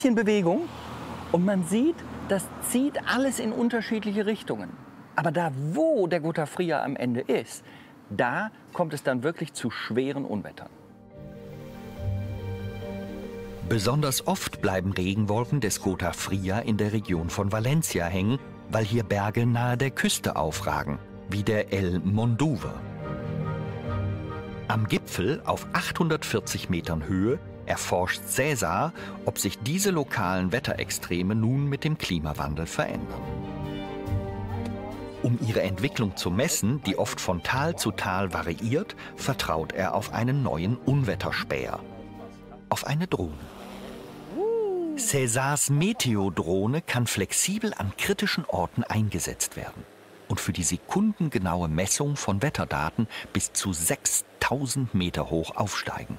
In Bewegung und man sieht, das zieht alles in unterschiedliche Richtungen. Aber da, wo der Gotthard Fria am Ende ist, da kommt es dann wirklich zu schweren Unwettern. Besonders oft bleiben Regenwolken des Gotthard Fria in der Region von Valencia hängen, weil hier Berge nahe der Küste aufragen, wie der El Mondove. Am Gipfel auf 840 Metern Höhe erforscht Cäsar, ob sich diese lokalen Wetterextreme nun mit dem Klimawandel verändern. Um ihre Entwicklung zu messen, die oft von Tal zu Tal variiert, vertraut er auf einen neuen Unwetterspäher. Auf eine Drohne. Cäsars Meteodrohne kann flexibel an kritischen Orten eingesetzt werden und für die sekundengenaue Messung von Wetterdaten bis zu 6000 Meter hoch aufsteigen.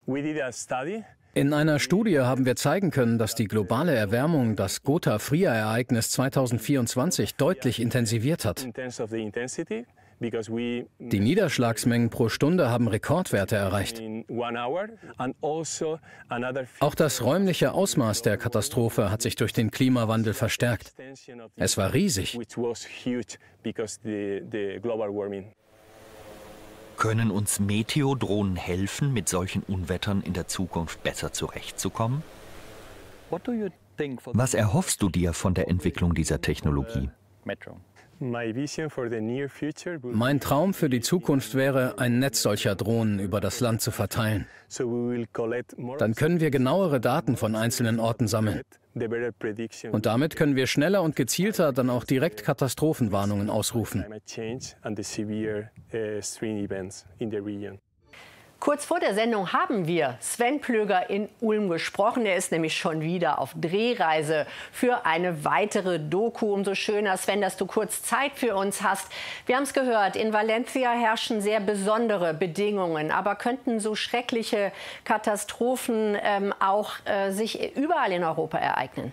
In einer Studie haben wir zeigen können, dass die globale Erwärmung das Gotthard Fria-Ereignis 2024 deutlich intensiviert hat. Die Niederschlagsmengen pro Stunde haben Rekordwerte erreicht. Auch das räumliche Ausmaß der Katastrophe hat sich durch den Klimawandel verstärkt. Es war riesig. Können uns Meteodrohnen helfen, mit solchen Unwettern in der Zukunft besser zurechtzukommen? Was erhoffst du dir von der Entwicklung dieser Technologie? Mein Traum für die Zukunft wäre, ein Netz solcher Drohnen über das Land zu verteilen. Dann können wir genauere Daten von einzelnen Orten sammeln. Und damit können wir schneller und gezielter dann auch direkt Katastrophenwarnungen ausrufen. Kurz vor der Sendung haben wir Sven Plöger in Ulm gesprochen. Er ist nämlich schon wieder auf Drehreise für eine weitere Doku. Umso schöner, Sven, dass du kurz Zeit für uns hast. Wir haben es gehört, in Valencia herrschen sehr besondere Bedingungen. Aber könnten so schreckliche Katastrophen auch sich überall in Europa ereignen?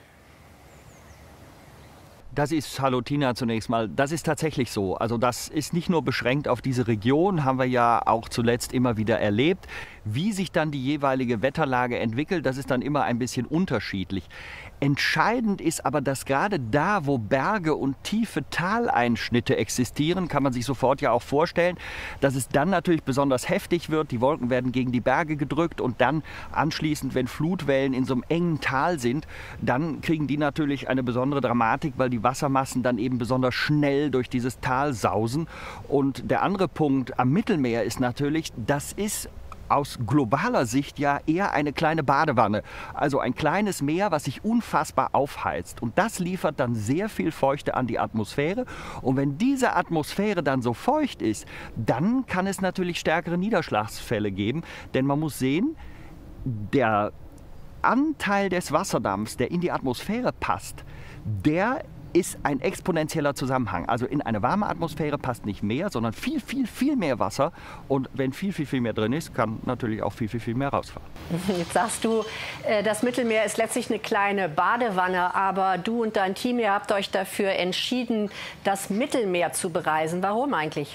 Das ist, hallo Tina zunächst mal, das ist tatsächlich so. Also das ist nicht nur beschränkt auf diese Region, haben wir ja auch zuletzt immer wieder erlebt. Wie sich dann die jeweilige Wetterlage entwickelt, das ist dann immer ein bisschen unterschiedlich. Entscheidend ist aber, dass gerade da, wo Berge und tiefe Taleinschnitte existieren, kann man sich sofort ja auch vorstellen, dass es dann natürlich besonders heftig wird. Die Wolken werden gegen die Berge gedrückt und dann anschließend, wenn Flutwellen in so einem engen Tal sind, dann kriegen die natürlich eine besondere Dramatik, weil die Wassermassen dann eben besonders schnell durch dieses Tal sausen. Und der andere Punkt am Mittelmeer ist natürlich, das ist aus globaler Sicht ja eher eine kleine Badewanne. Also ein kleines Meer, was sich unfassbar aufheizt. Und das liefert dann sehr viel Feuchte an die Atmosphäre. Und wenn diese Atmosphäre dann so feucht ist, dann kann es natürlich stärkere Niederschlagsfälle geben. Denn man muss sehen, der Anteil des Wasserdampfs, der in die Atmosphäre passt, der ist ein exponentieller Zusammenhang. Also in eine warme Atmosphäre passt nicht mehr, sondern viel, viel, viel mehr Wasser. Und wenn viel, viel, viel mehr drin ist, kann natürlich auch viel, viel, viel mehr rausfahren. Jetzt sagst du, das Mittelmeer ist letztlich eine kleine Badewanne. Aber du und dein Team, ihr habt euch dafür entschieden, das Mittelmeer zu bereisen. Warum eigentlich?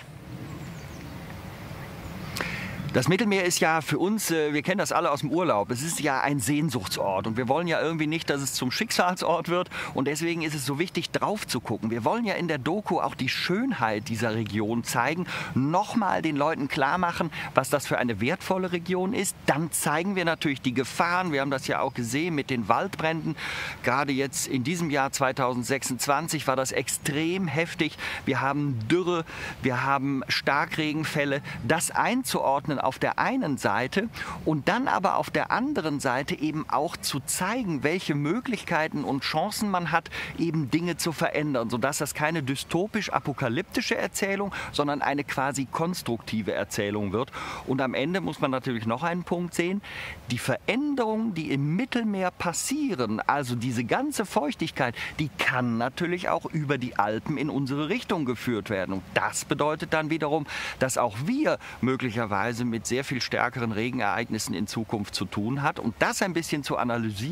Das Mittelmeer ist ja für uns, wir kennen das alle aus dem Urlaub, es ist ja ein Sehnsuchtsort und wir wollen ja irgendwie nicht, dass es zum Schicksalsort wird und deswegen ist es so wichtig, drauf zu gucken. Wir wollen ja in der Doku auch die Schönheit dieser Region zeigen, nochmal den Leuten klar machen, was das für eine wertvolle Region ist. Dann zeigen wir natürlich die Gefahren, wir haben das ja auch gesehen mit den Waldbränden. Gerade jetzt in diesem Jahr 2026 war das extrem heftig. Wir haben Dürre, wir haben Starkregenfälle. Das einzuordnen auf der einen Seite und dann aber auf der anderen Seite eben auch zu zeigen, welche Möglichkeiten und Chancen man hat, eben Dinge zu verändern, sodass das keine dystopisch-apokalyptische Erzählung, sondern eine quasi konstruktive Erzählung wird. Und am Ende muss man natürlich noch einen Punkt sehen, die Veränderungen, die im Mittelmeer passieren, also diese ganze Feuchtigkeit, die kann natürlich auch über die Alpen in unsere Richtung geführt werden. Und das bedeutet dann wiederum, dass auch wir möglicherweise mit sehr viel stärkeren Regenereignissen in Zukunft zu tun hat. Und das ein bisschen zu analysieren,